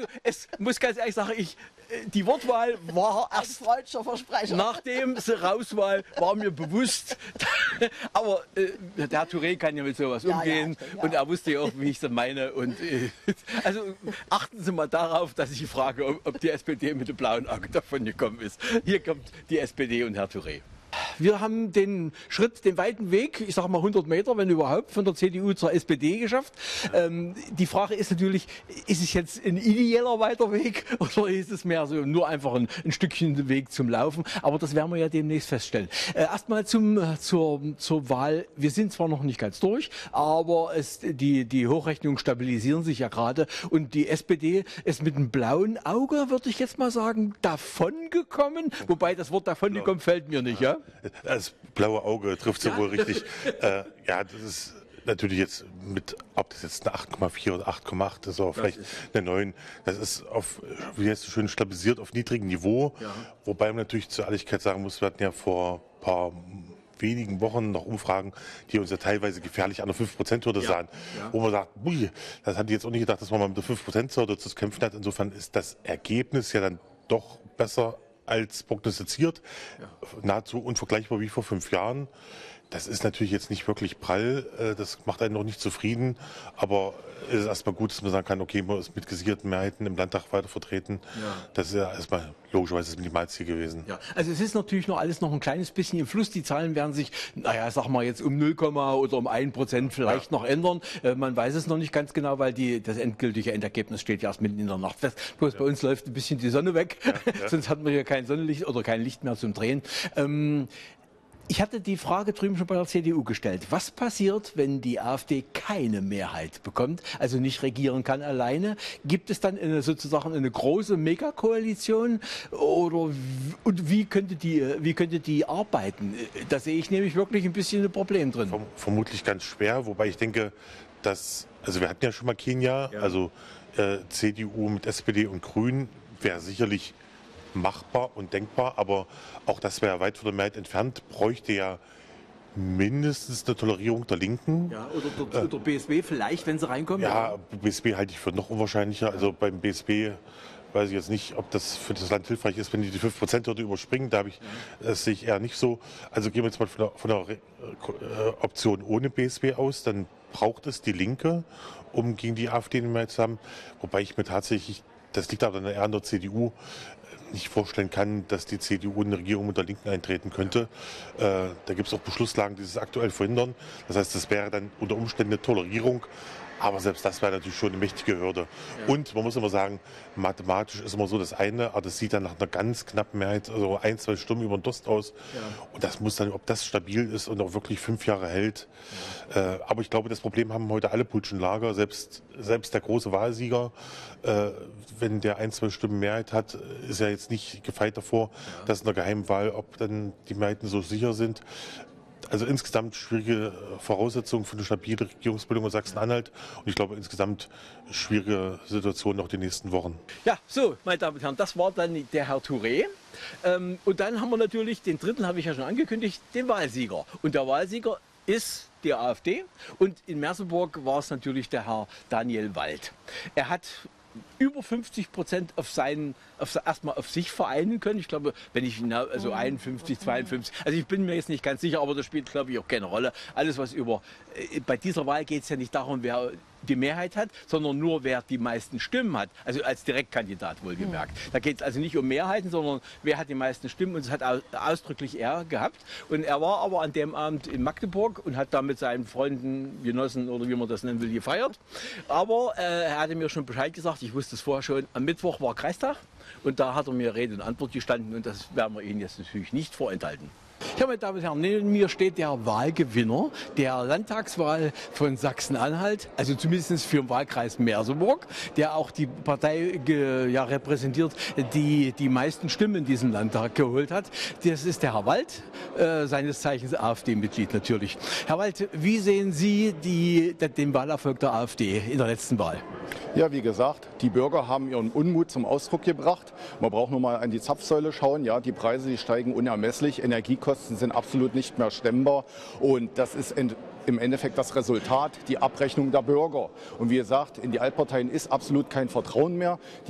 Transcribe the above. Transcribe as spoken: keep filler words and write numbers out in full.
Also es muss ganz ehrlich sagen, ich, die Wortwahl war erst Ein freudscher Versprecher. nachdem sie raus war, war mir bewusst. Aber äh, der Herr Touré kann ja mit sowas Ja, umgehen ja, ja. und er wusste ja auch, wie ich es meine. Und, äh, also achten Sie mal darauf, dass ich frage, ob, ob die S P D mit dem blauen Auge davon gekommen ist. Hier kommt die S P D und Herr Touré. Wir haben den Schritt, den weiten Weg, ich sage mal hundert Meter, wenn überhaupt, von der C D U zur S P D geschafft. Ähm, die Frage ist natürlich, ist es jetzt ein ideeller weiter Weg oder ist es mehr so nur einfach ein, ein Stückchen Weg zum Laufen? Aber das werden wir ja demnächst feststellen. Äh, Erstmal zum, äh, zur, zur Wahl. Wir sind zwar noch nicht ganz durch, aber es, die, die Hochrechnungen stabilisieren sich ja gerade und die S P D ist mit einem blauen Auge, würde ich jetzt mal sagen, davongekommen. Wobei das Wort davongekommen fällt mir nicht, ja? Das blaue Auge trifft sie Ja. wohl richtig. äh, ja, das ist natürlich jetzt mit, ob das jetzt eine acht Komma vier oder acht Komma acht ist, oder vielleicht ist- eine neun. Das ist auf, wie heißt es so schön, stabilisiert auf niedrigem Niveau. Ja. Wobei man natürlich zur Ehrlichkeit sagen muss, wir hatten ja vor ein paar wenigen Wochen noch Umfragen, die uns ja teilweise gefährlich an der fünf Prozent Hürde Ja. sahen. Ja. Wo man sagt, ui, das hatte ich jetzt auch nicht gedacht, dass man mal mit der fünf Prozent Hürde zu kämpfen hat. Insofern ist das Ergebnis ja dann doch besser als prognostiziert, nahezu unvergleichbar wie vor fünf Jahren. Das ist natürlich jetzt nicht wirklich prall, äh, das macht einen noch nicht zufrieden, aber es ist erstmal gut, dass man sagen kann, okay, man ist mit gesicherten Mehrheiten im Landtag weiter vertreten. Ja. Das ist ja erstmal logischerweise das Minimalziel gewesen. Ja, also es ist natürlich noch alles noch ein kleines bisschen im Fluss. Die Zahlen werden sich, naja, sag mal jetzt um null, oder um ein Prozent vielleicht Ja. noch ändern. Äh, man weiß es noch nicht ganz genau, weil die, das endgültige Endergebnis steht ja erst mitten in der Nacht fest. Bloß bei uns läuft ein bisschen die Sonne weg, ja. sonst hatten wir hier kein Sonnenlicht oder kein Licht mehr zum Drehen. Ähm, Ich hatte die Frage drüben schon bei der C D U gestellt. Was passiert, wenn die AfD keine Mehrheit bekommt, also nicht regieren kann alleine? Gibt es dann eine, sozusagen eine große Megakoalition? Oder w- und wie könnte die, wie könnte die arbeiten? Da sehe ich nämlich wirklich ein bisschen ein Problem drin. Verm vermutlich ganz schwer, wobei ich denke, dass, also wir hatten ja schon mal Kenia, Ja. also äh, C D U mit S P D und Grünen wäre sicherlich machbar und denkbar, aber auch das wäre weit von der Mehrheit entfernt, bräuchte ja mindestens eine Tolerierung der Linken. Ja, oder der, der B S W vielleicht, wenn sie reinkommen? Ja, B S B halte ich für noch unwahrscheinlicher. Also beim B S B weiß ich jetzt nicht, ob das für das Land hilfreich ist, wenn die die fünf Prozent Hürde überspringen. Da habe ich, das sehe ich eher nicht so. Also gehen wir jetzt mal von der, von der äh, Option ohne B S B aus, dann braucht es die Linke, um gegen die AfD eine Mehrheit zu haben. Wobei ich mir tatsächlich, das liegt aber dann eher an der C D U, nicht vorstellen kann, dass die C D U in eine Regierung mit der Linken eintreten könnte. Äh, da gibt es auch Beschlusslagen, die das aktuell verhindern. Das heißt, das wäre dann unter Umständen eine Tolerierung. Aber selbst das wäre natürlich schon eine mächtige Hürde. Ja. Und man muss immer sagen, mathematisch ist immer so das eine, aber das sieht dann nach einer ganz knappen Mehrheit, also ein, zwei Stimmen über den Durst aus. Ja. Und das muss dann, ob das stabil ist und auch wirklich fünf Jahre hält. Ja. Äh, aber ich glaube, das Problem haben heute alle politischen Lager, selbst, selbst der große Wahlsieger, äh, wenn der ein, zwei Stimmen Mehrheit hat, ist er jetzt nicht gefeit davor, ja. dass in der Geheimwahl, ob dann die Mehrheiten so sicher sind. Also insgesamt schwierige Voraussetzungen für eine stabile Regierungsbildung in Sachsen-Anhalt und ich glaube insgesamt schwierige Situation noch die nächsten Wochen. Ja, so, meine Damen und Herren, das war dann der Herr Touré. Ähm, und dann haben wir natürlich, den dritten habe ich ja schon angekündigt, den Wahlsieger. Und der Wahlsieger ist die AfD und in Merseburg war es natürlich der Herr Daniel Wald. Er hat über fünfzig Prozent auf seinen, auf, erstmal auf sich vereinen können. Ich glaube, wenn ich, also einundfünfzig, zweiundfünfzig, also ich bin mir jetzt nicht ganz sicher, aber das spielt, glaube ich, auch keine Rolle. Alles, was über, bei dieser Wahl geht es ja nicht darum, wer die Mehrheit hat, sondern nur, wer die meisten Stimmen hat. Also als Direktkandidat wohlgemerkt. Da geht es also nicht um Mehrheiten, sondern wer hat die meisten Stimmen. Und das hat ausdrücklich er gehabt. Und er war aber an dem Abend in Magdeburg und hat da mit seinen Freunden, Genossen oder wie man das nennen will, gefeiert. Aber äh, er hatte mir schon Bescheid gesagt, ich wusste es vorher schon, am Mittwoch war Kreistag und da hat er mir Rede und Antwort gestanden und das werden wir Ihnen jetzt natürlich nicht vorenthalten. Ja, meine Damen und Herren, neben mir steht der Wahlgewinner der Landtagswahl von Sachsen-Anhalt, also zumindest für den Wahlkreis Merseburg, der auch die Partei ge, ja, repräsentiert, die die meisten Stimmen in diesem Landtag geholt hat. Das ist der Herr Wald, äh, seines Zeichens AfD-Mitglied natürlich. Herr Wald, wie sehen Sie die, den Wahlerfolg der AfD in der letzten Wahl? Ja, wie gesagt, die Bürger haben ihren Unmut zum Ausdruck gebracht. Man braucht nur mal an die Zapfsäule schauen. Ja, die Preise, die steigen unermesslich. Energiekosten sind absolut nicht mehr stemmbar. Und das ist im Endeffekt das Resultat, die Abrechnung der Bürger. Und wie gesagt, in die Altparteien ist absolut kein Vertrauen mehr. Die